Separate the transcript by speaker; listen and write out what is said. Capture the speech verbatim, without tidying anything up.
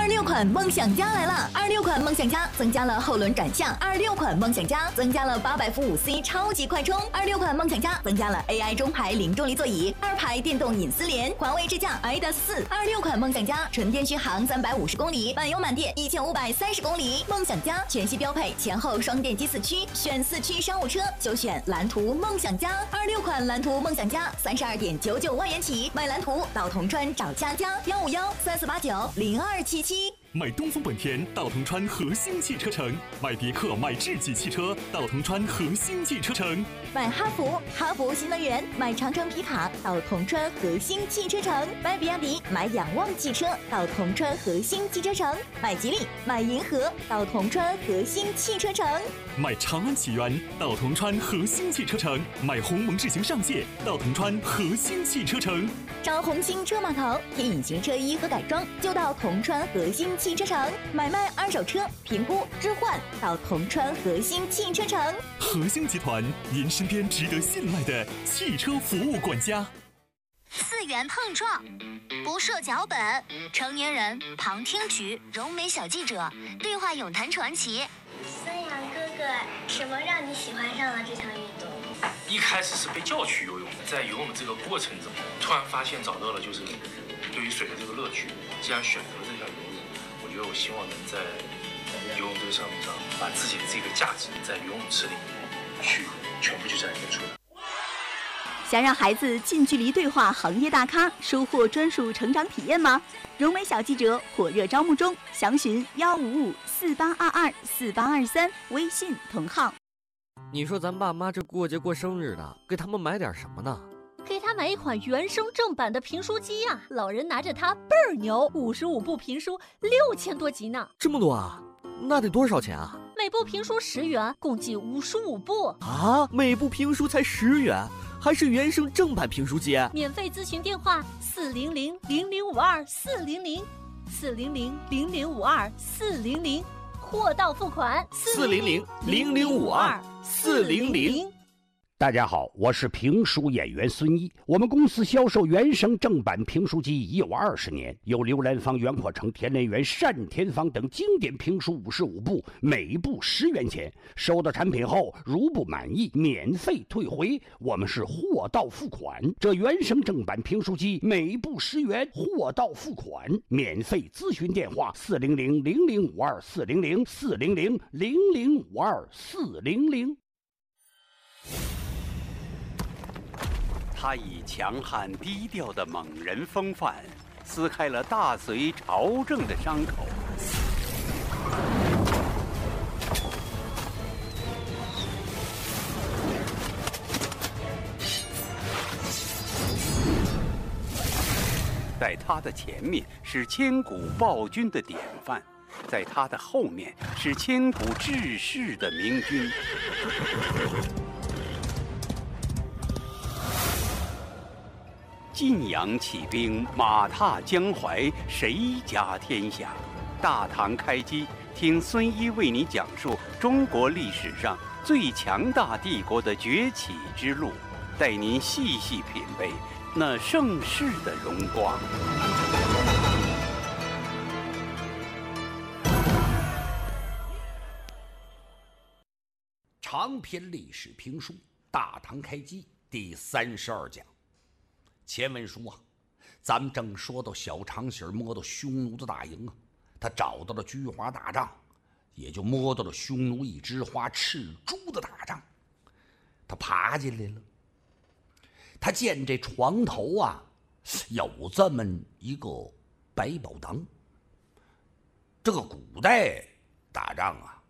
Speaker 1: 二六款梦想家来了！二六款梦想家增加了后轮转向，二六款梦想家增加了八百伏五 C 超级快充，二六款梦想家增加了 A I 中排零重力座椅，二排电动隐私帘，环卫支架 I D A S 四。二六款梦想家纯电续航三百五十公里，满油满电一千五百三十公里。梦想家全系标配前后双电机四驱，选四驱商务车就选蓝图梦想家。二六款蓝图梦想家三十二点九九万元起，买蓝图到铜川找佳佳，幺五幺三四八九零二七七。
Speaker 2: 买东风本田到铜川核心汽车城，买别克买智己汽车到铜川核心汽车城，
Speaker 1: 买哈弗哈弗新能源，买长城皮卡到铜川核心汽车城，买比亚迪买仰望汽车到铜川核心汽车城，买吉利买银河到铜川核心汽车城，
Speaker 2: 买长安启源到铜川核心汽车城，买鸿蒙智行上界到铜川核心汽车城，
Speaker 1: 找红星车码头贴隐形车衣和改装就到铜川核心汽车城，买卖二手车评估置换到铜川核心汽车城。
Speaker 2: 核心集团，您身边值得信赖的汽车服务管家。
Speaker 3: 四元碰撞，不设脚本，成年人旁听局，柔美小记者，对话咏谈传奇。
Speaker 4: 孙杨哥哥，什么让你喜欢上了这项运动？
Speaker 5: 一开始是被叫去游泳，在游泳的这个过程中，突然发现找到了就是对于水的这个乐趣，既然选择了这项游泳，我觉得我希望能在游泳这个项目上，把自己的这个价值在游泳池里面去全部去展现出来。
Speaker 6: 想让孩子近距离对话行业大咖，收获专属成长体验吗？柔美小记者火热招募中，详询幺五五四八二二四八二三，微信同号。
Speaker 7: 你说咱爸妈这过节过生日的，给他们买点什么呢？
Speaker 8: 给他买一款原声正版的评书机呀、啊，老人拿着它倍儿牛，五十五部评书，六千多集呢。
Speaker 7: 这么多啊？那得多少钱啊？
Speaker 8: 每部评书十元，共计五十五部
Speaker 7: 啊！每部评书才十元，还是原声正版评书机？
Speaker 8: 免费咨询电话：四零零零零五二四零零，四零零零零五二四零零，货到付款。
Speaker 7: 四零零零零五二四零零。
Speaker 9: 大家好，我是评书演员孙一。我们公司销售原声正版评书机已有二十年，有刘兰芳、袁阔成、田连元、单田芳等经典评书五十五部，每部十元钱。收到产品后，如不满意，免费退回。我们是货到付款。这原声正版评书机每部十元，货到付款，免费咨询电话：四零零零零五二四零零四零零零零五二四零零。
Speaker 10: 他以强悍低调的猛人风范，撕开了大隋朝政的伤口。在他的前面是千古暴君的典范，在他的后面是千古治世的明君。晋阳起兵，马踏江淮，谁家天下？大唐开机，听孙一为你讲述中国历史上最强大帝国的崛起之路，带您细细品味那盛世的荣光。
Speaker 9: 长篇历史评书《大唐开机》第三十二讲。前文书啊，咱们正说到小长喜摸到匈奴的大营啊，他找到了菊花大帐，也就摸到了匈奴一枝花赤猪的大帐。他爬进来了，他见这床头啊有这么一个百宝囊。这个古代打仗啊，